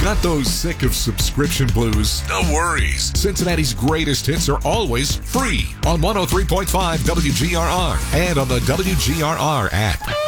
Got those sick of subscription blues? No worries. Cincinnati's greatest hits are always free on 103.5 WGRR and on the WGRR app.